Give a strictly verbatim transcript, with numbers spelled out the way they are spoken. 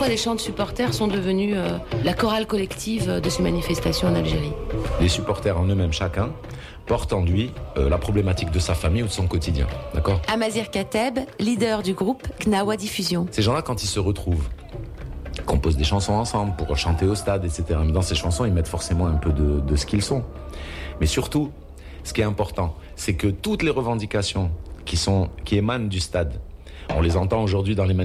pourquoi les chants de supporters sont devenus euh, la chorale collective de ces manifestations en Algérie. Les supporters en eux-mêmes, chacun, portent en lui euh, la problématique de sa famille ou de son quotidien. D'accord ? Amazir Kateb, leader du groupe Gnawa Diffusion. Ces gens-là, quand ils se retrouvent, composent des chansons ensemble pour chanter au stade, et cetera. Mais dans ces chansons, ils mettent forcément un peu de, de ce qu'ils sont. Mais surtout, ce qui est important, c'est que toutes les revendications qui, sont, qui émanent du stade, on les entend aujourd'hui dans les manifestations,